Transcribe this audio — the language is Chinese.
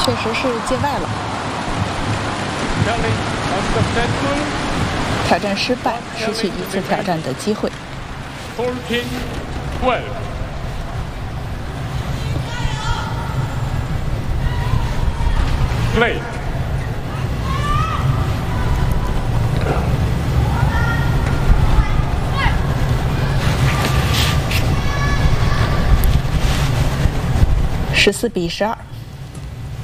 确实是界外了。挑战失败，失去一次挑战的机会。 Play. 14比12。